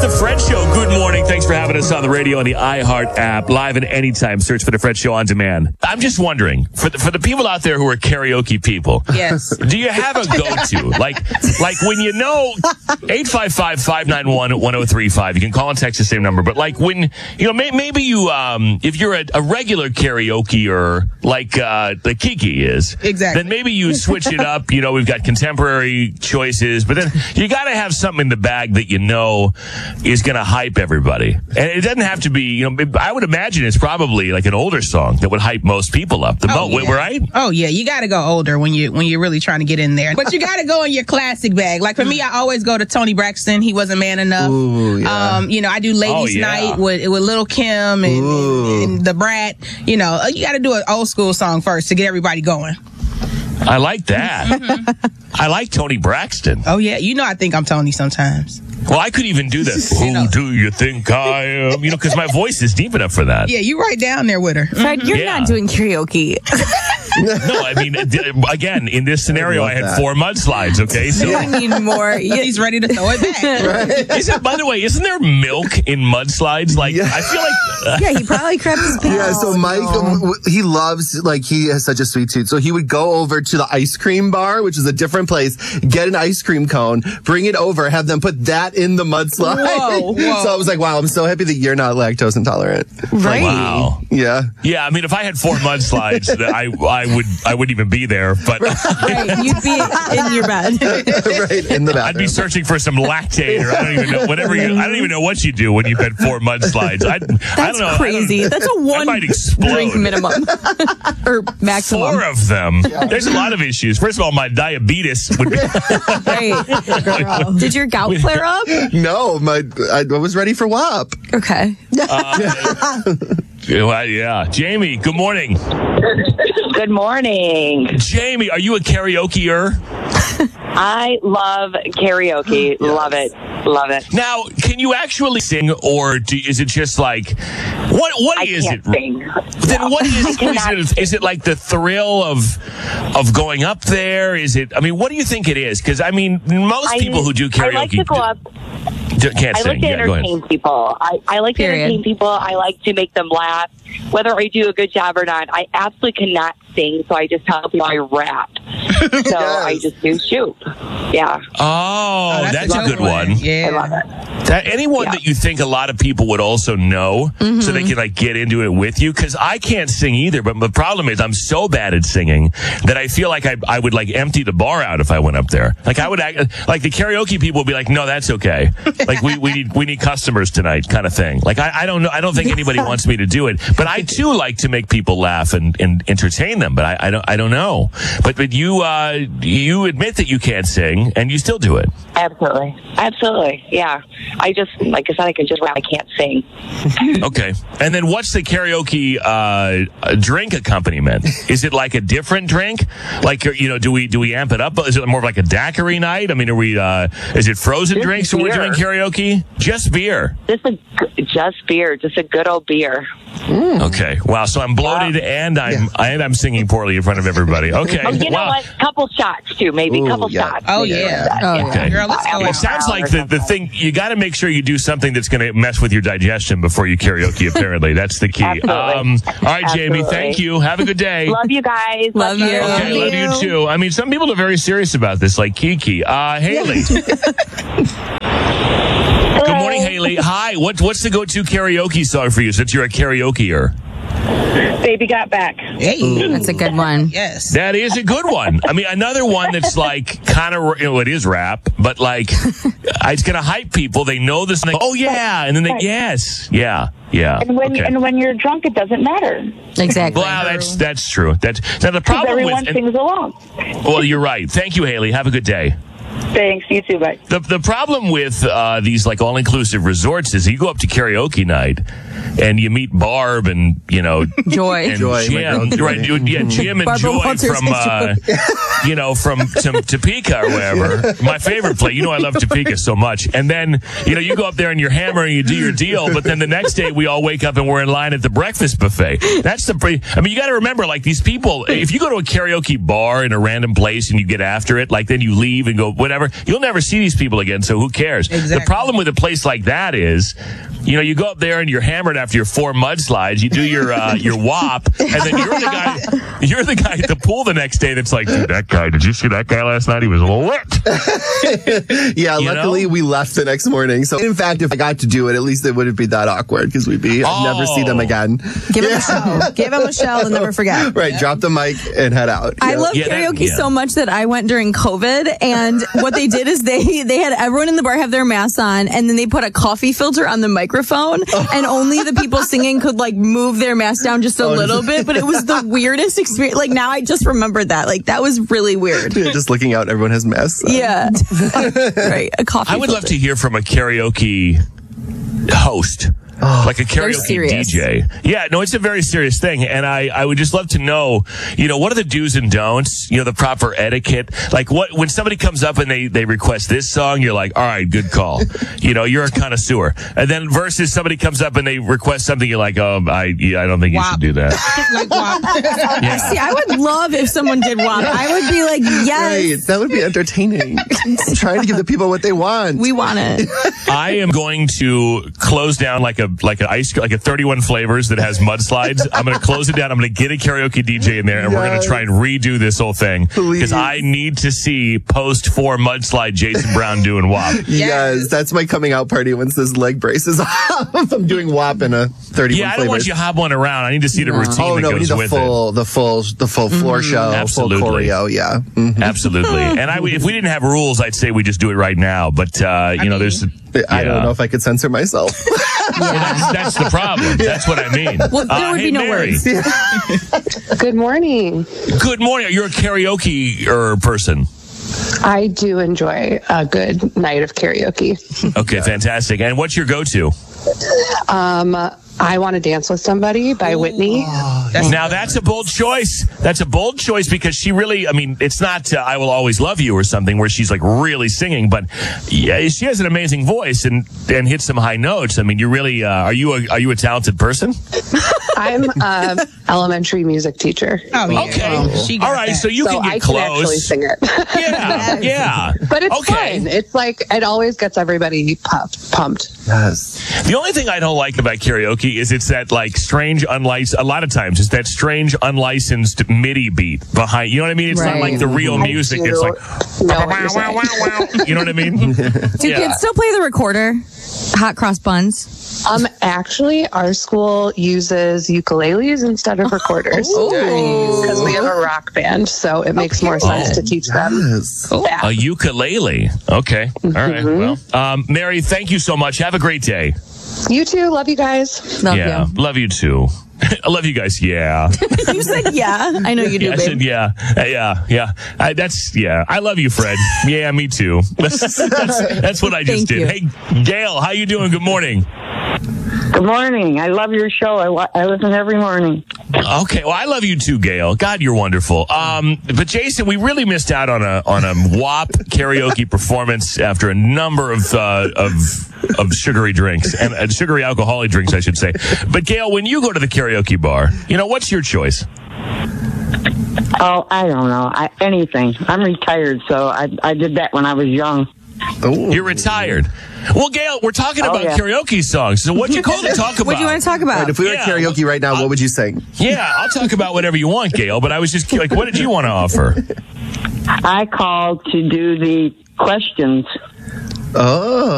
The Fred Show. Good morning. Thanks for having us on the radio and the iHeart app. Live and anytime. Search for The Fred Show on demand. I'm just wondering, for the people out there who are karaoke people, yes, do you have a go-to? like when you know 855-591-1035. You can call and text the same number. But like when, maybe you, if you're a regular karaokeer like Kiki is, exactly, then maybe you switch it up. We've got contemporary choices, but then you got to have something in the bag that is going to hype everybody. And it doesn't have to be, I would imagine it's probably like an older song that would hype most people up. Right? Oh yeah, you got to go older when you're really trying to get in there. But you got to go in your classic bag. Like for me, I always go to Toni Braxton. He Wasn't Man Enough. Ooh, yeah. I do Ladies Night with Lil' Kim and the Brat. You got to do an old school song first to get everybody going. I like that. I like Toni Braxton. Oh yeah, I think I'm Toni sometimes. Well, I could even do this. Who do you think I am? Because my voice is deep enough for that. Yeah, you right down there with her. Fred, you're not doing karaoke. No, I mean, again, in this scenario, I had 4 mudslides, okay? So you need more. He's ready to throw it back. Right. By the way, isn't there milk in mudslides? Like, I feel like... Yeah, he probably crapped his pants. Yeah, so Mike, he loves, he has such a sweet tooth. So he would go over to the ice cream bar, which is a different place, get an ice cream cone, bring it over, have them put that in the mudslide. Whoa. So I was like, wow, I'm so happy that you're not lactose intolerant. Right. Wow. Yeah. Yeah, I mean, if I had 4 mudslides, I wouldn't even be there. But right, you'd be in your bed. Right, in the bathroom. I'd be searching for some lactate, or I don't even know, I don't even know what you do when you've had 4 mudslides. I don't know. Crazy. That's a one drink minimum. Or maximum. 4 of them. Yeah. There's a lot of issues. First of all, my diabetes would be... Right. Girl. Did your gout flare up? No, I was ready for WAP. Okay. Yeah. Jamie, good morning. Good morning. Jamie, are you a karaokeer? I love karaoke. Yes. Love it. Now, can you actually sing, or is it just like what is it? Sing. Then what is it? Is it like the thrill of going up there? Is it? I mean, what do you think it is? Because I mean, most people who do karaoke I like to go up. Can't sing. I like to entertain people. I like to entertain people. I like to make them laugh, whether I do a good job or not. I absolutely cannot sing, so I just tell people I rap. So I just do shoot. Yeah. Oh, that's a good one. Yeah. I love it. Anyone that you think a lot of people would also know, so they can get into it with you? Because I can't sing either, but the problem is I'm so bad at singing that I feel like I would empty the bar out if I went up there. Like I would act like the karaoke people would be like, no, that's okay. Like we need customers tonight, kind of thing. Like I don't know. I don't think anybody wants me to do it, but I too like to make people laugh and entertain them. But I don't know. But you admit that you can't sing and you still do it. Absolutely. Yeah. I just, like I said, I can just rap. I can't sing. Okay. And then what's the karaoke drink accompaniment? Is it like a different drink? Like, do we amp it up? Is it more of like a daiquiri night? I mean, are we? Is it frozen drinks when we're doing karaoke? Just beer. Just beer. Just a good old beer. Okay. Wow. So I'm bloated and I'm singing poorly in front of everybody. Okay. Oh, you know what? Couple shots too, maybe. Couple shots. Oh yeah. Okay. Girl, let's go. It sounds like the thing, you got to make sure you do something that's going to mess with your digestion before you karaoke, apparently. That's the key. All right, Jamie, thank you. Have a good day. Love you guys. Love you. Okay, love you too. I mean, some people are very serious about this, like Kiki. Haley. Good morning, Haley. Hi. What's the go-to karaoke song for you since you're a karaokeer? Baby Got Back. Hey, that's a good one. Yes, that is a good one. I mean, another one that's kind of, it is rap, but it's gonna hype people. They know this. And oh yeah, and then yes, yeah. And when you're drunk, it doesn't matter. Exactly. Well, that's true. Now the problem everyone sings along. Well, you're right. Thank you, Haley. Have a good day. Thanks. You too. Bye. The problem with these all-inclusive resorts is you go up to karaoke night and you meet Barb and Joy and Joy, Jim, right? Jim and Barbara Joy from from Topeka or wherever. My favorite place. I love Topeka so much. And then you go up there and you're hammering, you do your deal, but then the next day we all wake up and we're in line at the breakfast buffet. That's you got to remember, these people. If you go to a karaoke bar in a random place and you get after it, then you leave and go, whatever. You'll never see these people again, so who cares? Exactly. The problem with a place like that is, you go up there and you're hammered after your 4 mudslides. You do your WAP, and then you're the guy at the pool the next day that's like, dude, that guy, did you see that guy last night? He was lit. Yeah, luckily we left the next morning. So in fact, if I got to do it, at least it wouldn't be that awkward because we'd never see them again. Give him a show. Give him a show and never forget. Right, drop the mic and head out. I love karaoke so much that I went during COVID, and what they did is they had everyone in the bar have their masks on, and then they put a coffee filter on the microphone, and only the people singing could like move their mask down just a little bit, but it was the weirdest experience. Like now I just remembered that. Like that was really weird. Yeah, just looking out, everyone has masks on. Yeah. Right. A coffee I would filter. love to hear from a karaoke host. Like a karaoke DJ. Yeah, no, it's a very serious thing. And I would just love to know, what are the do's and don'ts, the proper etiquette? Like when somebody comes up and they request this song, you're like, all right, good call. You're a connoisseur. And then versus somebody comes up and they request something, you're like, I don't think you should do that. Like WAP. Yeah. See, I would love if someone did WAP. I would be like, yes. Right, that would be entertaining. Trying to give the people what they want. We want it. I am going to close down like a 31 flavors that has mudslides. I'm going to close it down. I'm going to get a karaoke DJ in there, and we're going to try and redo this whole thing because I need to see post 4 mudslide Jason Brown doing WAP. Yes, that's my coming out party once this leg brace is off. I'm doing WAP in a 31 Yeah, I don't want you hobbling around. I need to see the routine that goes with it. The full floor show, Absolutely. full choreo. Yeah, Absolutely. And if we didn't have rules, I'd say we just do it right now. But there's. I don't know if I could censor myself. That's the problem. That's what I mean. Well, there would be no Mary. words. Good morning. Good morning. You're a karaoke person. I do enjoy a good night of karaoke. Okay, fantastic. And what's your go-to? I Want to Dance with Somebody by Whitney. Now that's a bold choice. That's a bold choice because she really, it's not I Will Always Love You or something where she's like really singing, but yeah, she has an amazing voice and hits some high notes. You really, are you a talented person? I'm an elementary music teacher. Oh, yeah. Okay. All right. So you can get I close. can actually sing it. Yeah. But it's fun. It's like, it always gets everybody pumped. Yes. The only thing I don't like about karaoke is it's that like strange, unlicensed, a lot of times it's that strange, unlicensed MIDI beat behind, you know what I mean? It's not like the real music. It's like, you know what I mean? Do kids still play the recorder? Hot cross buns? Actually, our school uses ukuleles instead of recorders because we have a rock band, so it makes more sense to teach them. Yes. A ukulele. Okay. All right. Well, Mary, thank you so much. Have a great day. You too. Love you guys. Love you. Love you too. I love you guys. Yeah. You said yeah. I know you do, I babe. said yeah. Yeah. I love you, Fred. Yeah, me too. That's what I just did. Hey, Gail, how you doing? Good morning. Good morning. I love your show. I listen every morning. Okay, well, I love you too, Gail. God, you're wonderful. But Jason, we really missed out on a WAP karaoke performance after a number of sugary drinks and sugary alcoholic drinks, I should say. But Gail, when you go to the karaoke bar, what's your choice? Oh, I don't know. Anything. I'm retired, so I did that when I was young. Ooh. You're retired. Well, Gail, we're talking about karaoke songs. So what you call to talk about? What do you want to talk about? Right, if we were karaoke right now, what would you sing? Yeah, I'll talk about whatever you want, Gail. But I was just like, what did you want to offer? I called to do the questions. Oh.